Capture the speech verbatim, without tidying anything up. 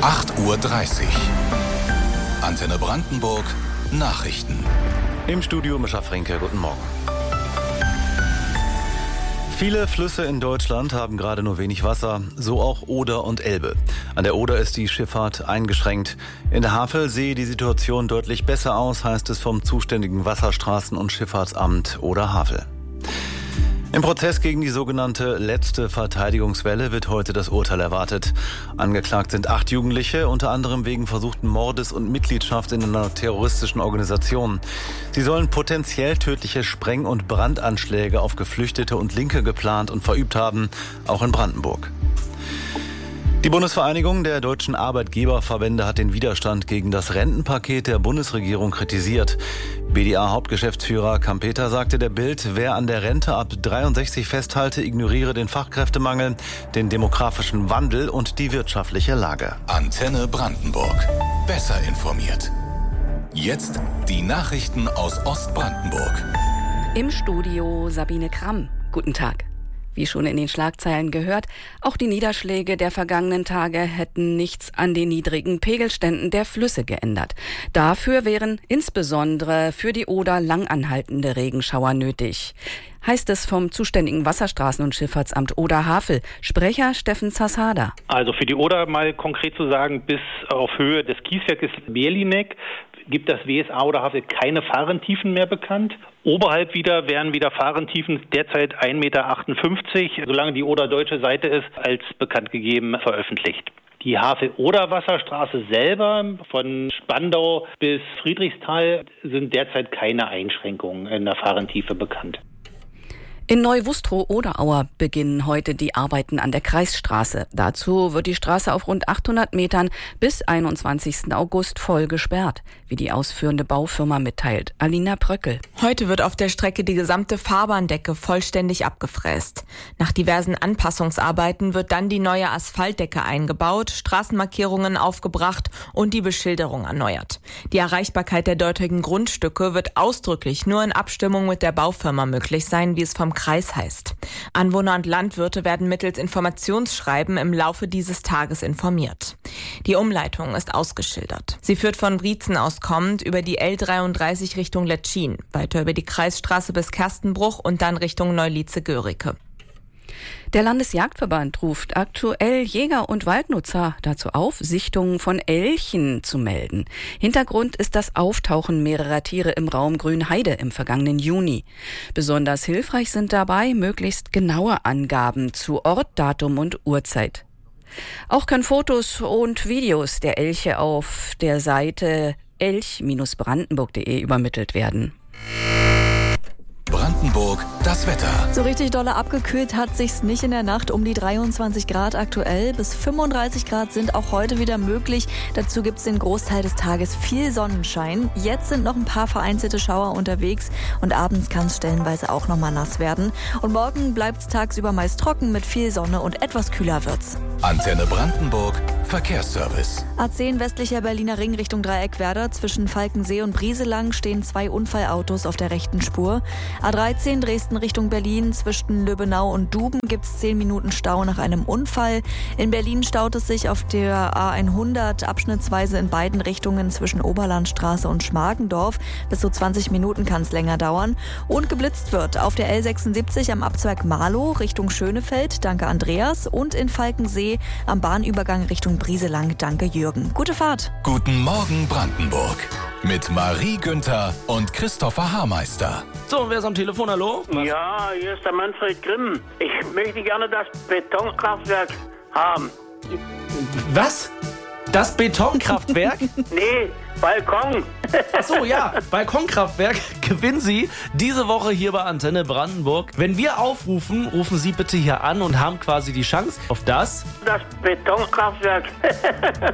acht Uhr dreißig. Antenne Brandenburg Nachrichten. Im Studio Mischa Fränke, guten Morgen. Viele Flüsse in Deutschland haben gerade nur wenig Wasser, so auch Oder und Elbe. An der Oder ist die Schifffahrt eingeschränkt. In der Havel sehe die Situation deutlich besser aus, heißt es vom zuständigen Wasserstraßen- und Schifffahrtsamt Oder-Havel. Im Prozess gegen die sogenannte letzte Verteidigungswelle wird heute das Urteil erwartet. Angeklagt sind acht Jugendliche, unter anderem wegen versuchten Mordes und Mitgliedschaft in einer terroristischen Organisation. Sie sollen potenziell tödliche Spreng- und Brandanschläge auf Geflüchtete und Linke geplant und verübt haben, auch in Brandenburg. Die Bundesvereinigung der deutschen Arbeitgeberverbände hat den Widerstand gegen das Rentenpaket der Bundesregierung kritisiert. B D A-Hauptgeschäftsführer Kampeter sagte der Bild, wer an der Rente ab dreiundsechzig festhalte, ignoriere den Fachkräftemangel, den demografischen Wandel und die wirtschaftliche Lage. Antenne Brandenburg. Besser informiert. Jetzt die Nachrichten aus Ostbrandenburg. Im Studio Sabine Kramm. Guten Tag. Wie schon in den Schlagzeilen gehört, auch die Niederschläge der vergangenen Tage hätten nichts an den niedrigen Pegelständen der Flüsse geändert. Dafür wären insbesondere für die Oder langanhaltende Regenschauer nötig. Heißt es vom zuständigen Wasserstraßen- und Schifffahrtsamt Oder-Havel. Sprecher Steffen Zasada. Also für die Oder mal konkret zu sagen, bis auf Höhe des Kieswerkes Berlineck gibt das W S A Oder-Havel keine Fahrentiefen mehr bekannt. Oberhalb wieder wären wieder Fahrentiefen derzeit ein Meter achtundfünfzig, solange die Oder-deutsche Seite ist, als bekannt gegeben veröffentlicht. Die Havel-Oder-Wasserstraße selber von Spandau bis Friedrichsthal sind derzeit keine Einschränkungen in der Fahrentiefe bekannt. In Neu-Wustrow-Oderauer beginnen heute die Arbeiten an der Kreisstraße. Dazu wird die Straße auf rund achthundert Metern bis einundzwanzigsten August voll gesperrt, wie die ausführende Baufirma mitteilt. Alina Pröckel. Heute wird auf der Strecke die gesamte Fahrbahndecke vollständig abgefräst. Nach diversen Anpassungsarbeiten wird dann die neue Asphaltdecke eingebaut, Straßenmarkierungen aufgebracht und die Beschilderung erneuert. Die Erreichbarkeit der dortigen Grundstücke wird ausdrücklich nur in Abstimmung mit der Baufirma möglich sein, wie es vom Kreis heißt. Anwohner und Landwirte werden mittels Informationsschreiben im Laufe dieses Tages informiert. Die Umleitung ist ausgeschildert. Sie führt von Wriezen aus kommend über die L dreiunddreißig Richtung Letschin, weiter über die Kreisstraße bis Kerstenbruch und dann Richtung Neulietze-Görike. Der Landesjagdverband ruft aktuell Jäger und Waldnutzer dazu auf, Sichtungen von Elchen zu melden. Hintergrund ist das Auftauchen mehrerer Tiere im Raum Grünheide im vergangenen Juni. Besonders hilfreich sind dabei möglichst genaue Angaben zu Ort, Datum und Uhrzeit. Auch können Fotos und Videos der Elche auf der Seite elch Bindestrich brandenburg punkt de übermittelt werden. Brandenburg, das Wetter. So richtig dolle abgekühlt hat sich's nicht in der Nacht, um die dreiundzwanzig Grad aktuell. Bis fünfunddreißig Grad sind auch heute wieder möglich. Dazu gibt's den Großteil des Tages viel Sonnenschein. Jetzt sind noch ein paar vereinzelte Schauer unterwegs und abends kann es stellenweise auch noch mal nass werden. Und morgen bleibt's tagsüber meist trocken mit viel Sonne und etwas kühler wird's. Antenne Brandenburg, Verkehrsservice. A zehn westlicher Berliner Ring Richtung Dreieckwerder. Zwischen Falkensee und Brieselang stehen zwei Unfallautos auf der rechten Spur. A dreizehn Dresden Richtung Berlin. Zwischen Löbenau und Duben gibt's zehn Minuten Stau nach einem Unfall. In Berlin staut es sich auf der A hundert abschnittsweise in beiden Richtungen zwischen Oberlandstraße und Schmargendorf. Bis zu zwanzig Minuten kann es länger dauern. Und geblitzt wird auf der L sechsundsiebzig am Abzweig Marlow Richtung Schönefeld. Danke Andreas. Und in Falkensee am Bahnübergang Richtung Brieselang. Danke Jürgen. Gute Fahrt. Guten Morgen Brandenburg. Mit Marie Günther und Christopher Haarmeister. So, wer ist am Telefon? Hallo? Was? Ja, hier ist der Manfred Grimm. Ich möchte gerne das Betonkraftwerk haben. Was? Das Betonkraftwerk? Nee, Balkon. Ach so, ja, Balkonkraftwerk gewinnen Sie diese Woche hier bei Antenne Brandenburg. Wenn wir aufrufen, rufen Sie bitte hier an und haben quasi die Chance auf das. Das Betonkraftwerk.